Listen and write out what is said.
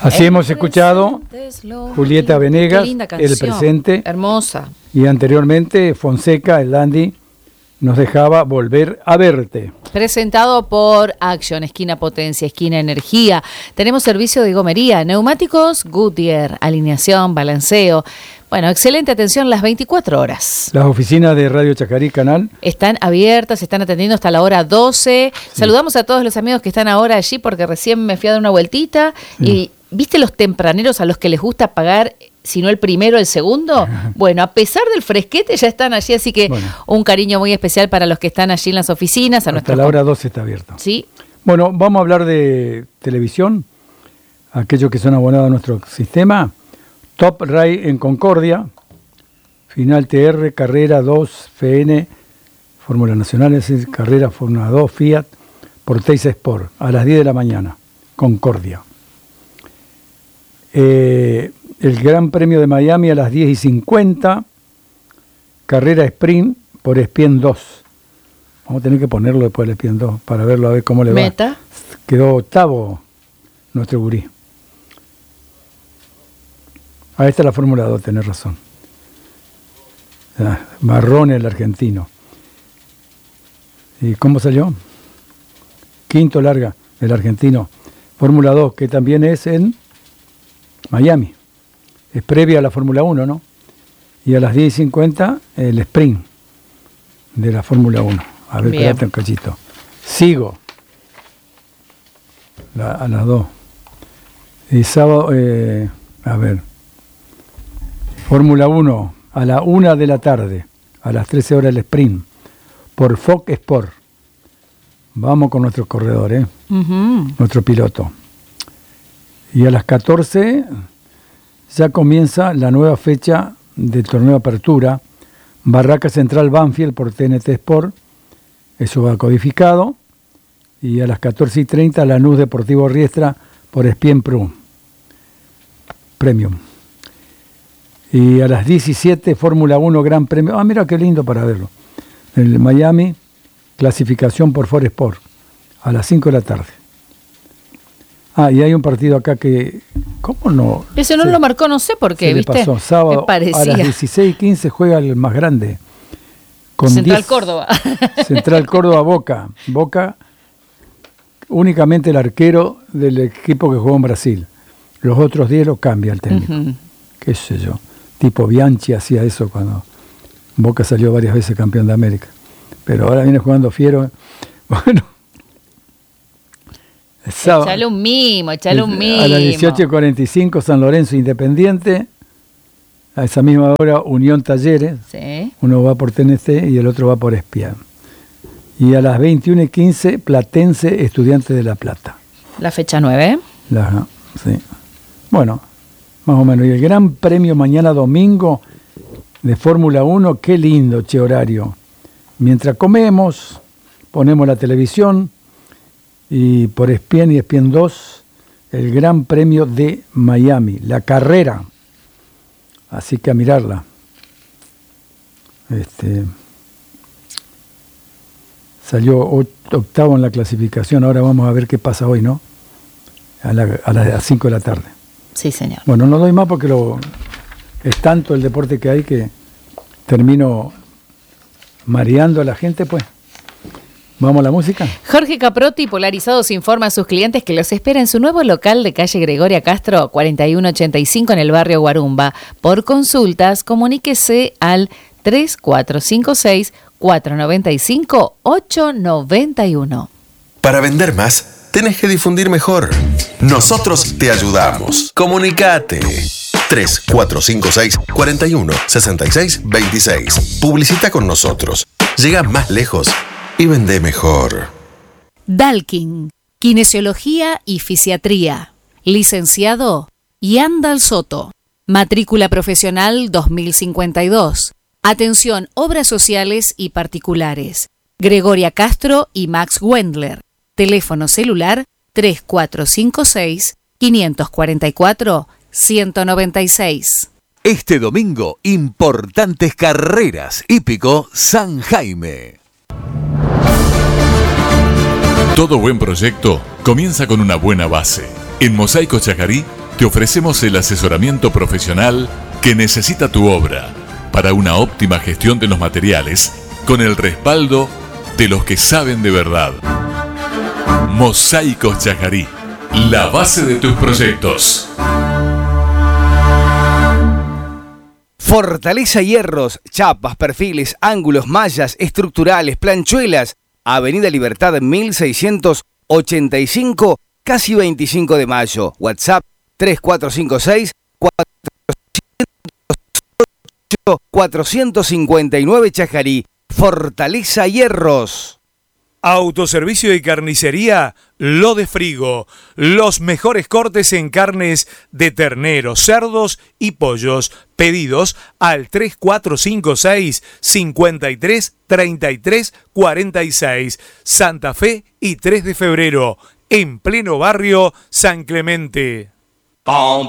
Así hemos escuchado Julieta Venegas, El Presente. Hermosa. Y anteriormente Fonseca, el dandy, nos dejaba Volver a Verte. Presentado por Action, esquina Potencia, esquina Energía. Tenemos servicio de gomería, neumáticos Goodyear, alineación, balanceo. Bueno, excelente atención las 24 horas. Las oficinas de Radio Chacarí Canal están abiertas, están atendiendo hasta la hora 12. Sí. Saludamos a todos los amigos que están ahora allí porque recién me fui a dar una vueltita. Y ¿viste los tempraneros a los que les gusta pagar, si no el primero, el segundo? Bueno, a pesar del fresquete ya están allí, así que un cariño muy especial para los que están allí en las oficinas. Hasta la hora 12 está abierto. Sí. Bueno, vamos a hablar de televisión. Aquellos que son abonados a nuestro sistema. Top Ray en Concordia, Final TR, Carrera 2, FN, Fórmula Nacional, Carrera Fórmula 2, Fiat, por Teis Sport, a las 10 de la mañana, Concordia. El Gran Premio de Miami a las 10:50, Carrera Sprint por ESPN 2. Vamos a tener que ponerlo después del ESPN 2 para verlo, a ver cómo le va. Meta. Quedó octavo nuestro gurí. Ah, esta es la Fórmula 2, tenés razón. Marrón el argentino. ¿Y cómo salió? Quinto larga el argentino. Fórmula 2, que también es en Miami. Es previa a la Fórmula 1, ¿no? Y a las 10:50 el sprint de la Fórmula 1. A ver, espérate un cachito. Sigo. A las 2. Y sábado, a ver. Fórmula 1 a la 1 de la tarde, a las 13 horas el sprint, por Fox Sport. Vamos con nuestro corredor, nuestro piloto. Y a las 14 ya comienza la nueva fecha del torneo de apertura, Barraca Central Banfield por TNT Sport, eso va codificado. Y a las 14:30 Lanús Deportivo Riestra por ESPN Premium. Y a las 17, Fórmula 1 Gran Premio. Ah, mira qué lindo para verlo. En el Miami, clasificación por Ford Sport, a las 5 de la tarde. Ah, y hay un partido acá que... ¿Cómo no? Ese no lo marcó, no sé por qué, ¿viste? Pasó. Sábado a las 16:15 juega el más grande. Con Central Córdoba. Central Córdoba Boca. Boca, únicamente el arquero del equipo que jugó en Brasil. Los otros 10 lo cambia el técnico. Qué sé yo. Tipo Bianchi hacía eso cuando Boca salió varias veces campeón de América. Pero ahora viene jugando Fiero. Bueno. Echale un mimo. A las 18:45 San Lorenzo Independiente. A esa misma hora Unión Talleres. Sí. Uno va por TNT y el otro va por ESPN. Y a las 21:15 Platense Estudiantes de La Plata. La fecha 9. Sí. Bueno. Más o menos. Y el Gran Premio mañana domingo de Fórmula 1, qué lindo, horario. Mientras comemos, ponemos la televisión y por ESPN y ESPN 2, el Gran Premio de Miami, la carrera. Así que a mirarla. Salió octavo en la clasificación, ahora vamos a ver qué pasa hoy, ¿no? A las 5 de la tarde. Sí, señor. Bueno, no doy más porque es tanto el deporte que hay que termino mareando a la gente, pues. ¿Vamos a la música? Jorge Caprotti, Polarizados, informa a sus clientes que los espera en su nuevo local de calle Gregoria Castro, 4185 en el barrio Guarumba. Por consultas, comuníquese al 3456-495-891. Para vender más, tenés que difundir mejor. Nosotros te ayudamos. Comunicate. 3456-416626. Publicita con nosotros. Llega más lejos y vende mejor. Dalkin, Kinesiología y Fisiatría. Licenciado Yandal Soto. Matrícula profesional 2052. Atención, obras sociales y particulares. Gregoria Castro y Max Wendler. Teléfono celular 3456-544-196. Este domingo, importantes carreras. Hípico San Jaime. Todo buen proyecto comienza con una buena base. En Mosaico Chacarí te ofrecemos el asesoramiento profesional que necesita tu obra para una óptima gestión de los materiales con el respaldo de los que saben de verdad. Mosaicos Chajarí, la base de tus proyectos. Fortaleza Hierros, chapas, perfiles, ángulos, mallas, estructurales, planchuelas. Avenida Libertad 1685, casi 25 de mayo. WhatsApp 3456 459 Chajarí. Fortaleza Hierros. Autoservicio y carnicería Lo de Frigo. Los mejores cortes en carnes de ternero, cerdos y pollos. Pedidos al 3456 53 33 46. Santa Fe y 3 de febrero. En pleno barrio San Clemente.